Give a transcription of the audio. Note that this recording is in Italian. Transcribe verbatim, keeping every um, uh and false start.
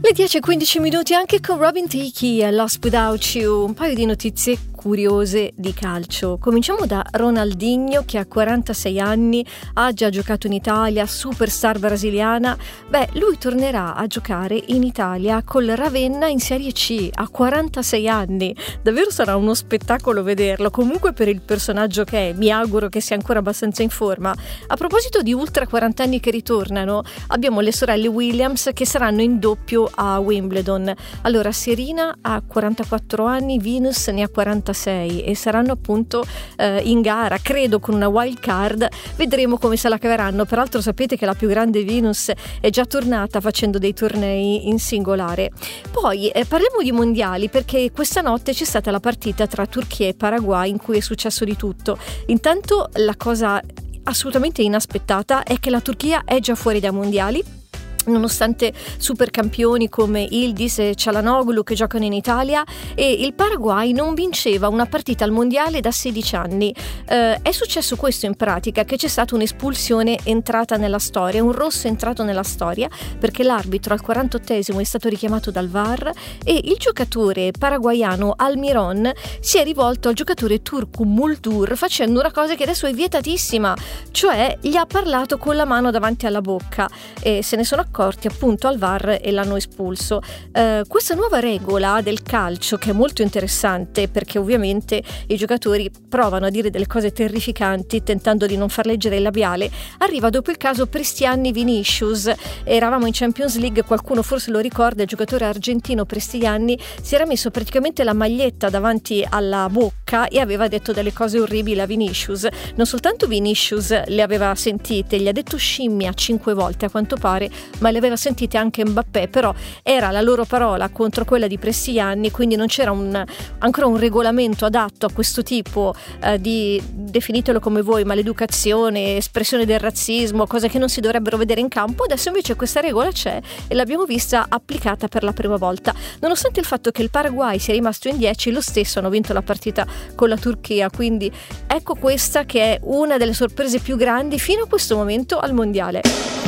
Le dieci e quindici minuti anche con Robin Thicke e Lost Without You. Un paio di notizie curiose di calcio. Cominciamo da Ronaldinho, che ha quarantasei anni, ha già giocato in Italia, superstar brasiliana. Beh, lui tornerà a giocare in Italia col Ravenna in Serie C a quarantasei anni. Davvero sarà uno spettacolo vederlo. Comunque, per il personaggio che è, mi auguro che sia ancora abbastanza in forma. A proposito di ultra quarantenni che ritornano, abbiamo le sorelle Williams che saranno in doppio a Wimbledon. Allora, Serena ha quarantaquattro anni, Venus ne ha quarantasei e saranno appunto eh, in gara, credo con una wild card. Vedremo come se la caveranno. Peraltro sapete che la più grande Venus è già tornata facendo dei tornei in singolare. Poi eh, parliamo di mondiali, perché questa notte c'è stata la partita tra Turchia e Paraguay in cui è successo di tutto. Intanto la cosa assolutamente inaspettata è che la Turchia è già fuori dai mondiali, nonostante supercampioni come Yildiz e Çalhanoğlu che giocano in Italia, e il Paraguay non vinceva una partita al mondiale da sedici anni. Eh, è successo questo in pratica, che c'è stata un'espulsione entrata nella storia, un rosso entrato nella storia, perché l'arbitro al quarantottesimo è stato richiamato dal V A R e il giocatore paraguaiano Almiron si è rivolto al giocatore turco Muldur facendo una cosa che adesso è vietatissima, cioè gli ha parlato con la mano davanti alla bocca e se ne sono accorti appunto al V A R e l'hanno espulso. Eh, questa nuova regola del calcio, che è molto interessante perché ovviamente i giocatori provano a dire delle cose terrificanti tentando di non far leggere il labiale, arriva dopo il caso Prestiani-Vinicius. Eravamo in Champions League, qualcuno forse lo ricorda, il giocatore argentino Prestiani si era messo praticamente la maglietta davanti alla bocca e aveva detto delle cose orribili a Vinicius. Non soltanto Vinicius le aveva sentite, gli ha detto scimmia cinque volte a quanto pare, ma le aveva sentite anche Mbappé, però era la loro parola contro quella di Prestiani, quindi non c'era un, ancora un regolamento adatto a questo tipo eh, di, definitelo come voi, maleducazione, espressione del razzismo, cose che non si dovrebbero vedere in campo. Adesso invece questa regola c'è e l'abbiamo vista applicata per la prima volta. Nonostante il fatto che il Paraguay sia rimasto in dieci, lo stesso hanno vinto la partita con la Turchia, quindi ecco questa che è una delle sorprese più grandi fino a questo momento al mondiale.